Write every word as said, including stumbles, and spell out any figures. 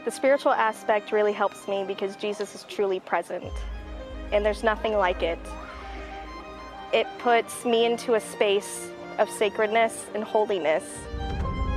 The spiritual aspect really helps me because Jesus is truly present, and there's nothing like it. It puts me into a space of sacredness and holiness